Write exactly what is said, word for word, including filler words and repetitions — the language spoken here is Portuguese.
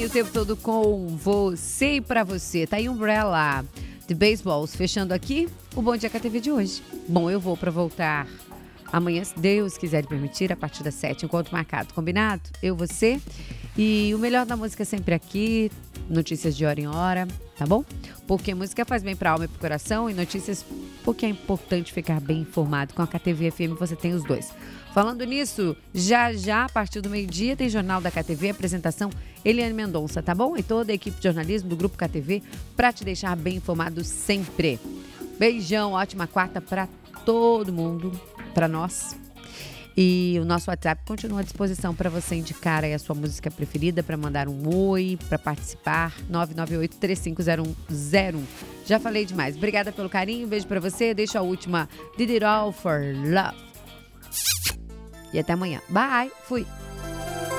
o tempo todo com você e pra você. Tá aí Umbrella de Baseballs. Fechando aqui o Bom Dia com a T V de hoje. Bom, eu vou pra voltar amanhã, se Deus quiser lhe permitir, a partir das sete, encontro marcado. Combinado? Eu, você e o melhor da música sempre aqui. Notícias de hora em hora, tá bom? Porque música faz bem pra alma e pro coração e notícias porque é importante ficar bem informado. Com a K T V F M você tem os dois. Falando nisso, já já, a partir do meio-dia, tem Jornal da K T V, apresentação Eliane Mendonça, tá bom? E toda a equipe de jornalismo do Grupo K T V pra te deixar bem informado sempre. Beijão, ótima quarta pra todo mundo, pra nós. E o nosso WhatsApp continua à disposição para você indicar aí a sua música preferida, para mandar um oi, para participar, nove nove oito, três cinco zero um zero um. Já falei demais. Obrigada pelo carinho, beijo para você. Deixa a última, Did It All for Love. E até amanhã. Bye, fui.